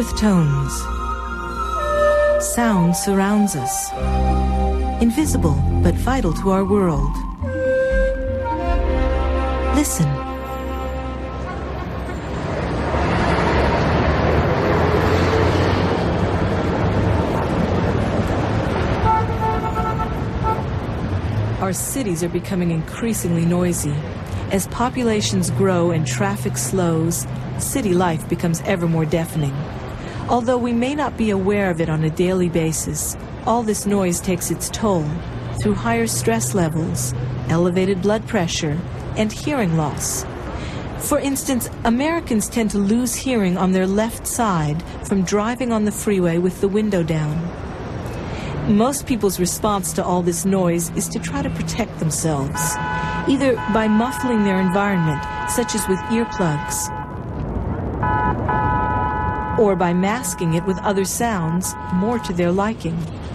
with tones. Sound surrounds us, invisible but vital to our world. Listen. Our cities are becoming increasingly noisy. As populations grow and traffic slows, city life becomes ever more deafening. Although we may not be aware of it on a daily basis, all this noise takes its toll through higher stress levels, elevated blood pressure, and hearing loss. For instance, Americans tend to lose hearing on their left side from driving on the freeway with the window down. Most people's response to all this noise is to try to protect themselves, either by muffling their environment, such as with earplugs, or by masking it with other sounds more to their liking.